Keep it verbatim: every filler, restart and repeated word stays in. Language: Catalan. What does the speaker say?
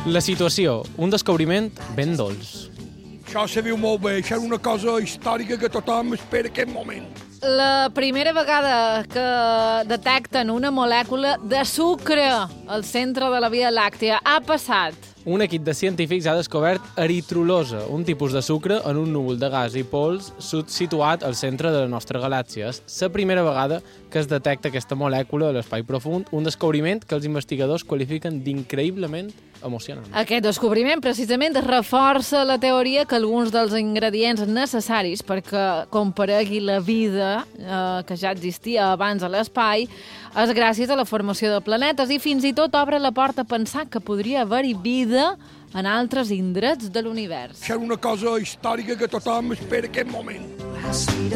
La situació, un descobriment ben dolç. Això se viu molt bé, això és una cosa històrica que tothom espera aquest moment. La primera vegada que detecten una molècula de sucre al centre de la Via Làctea ha passat. Un equip de científics ha descobert eritrolosa, un tipus de sucre en un núvol de gas i pols situat al centre de la nostra galàxia. És la primera vegada que es detecta aquesta molècula a l'espai profund, un descobriment que els investigadors qualifiquen d'increïblement emocionant. Aquest descobriment precisament reforça la teoria que alguns dels ingredients necessaris perquè comparegui la vida eh, que ja existia abans a l'espai és gràcies a la formació de planetes i fins i tot obre la porta a pensar que podria haver-hi vida en altres indrets de l'univers. Això és una cosa històrica que tothom espera aquest moment.